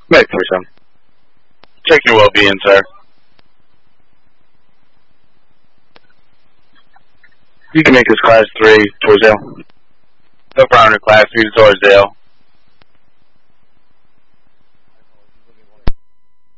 Make for some. Check your well-being, sir. You can make this class 3 towards Dale. No problem, class 3 towards Dale.